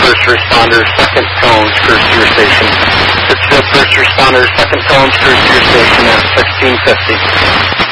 first responders, second tones, cruise to your station. Pittsfield first responders, second tones, cruise to your station at 1650.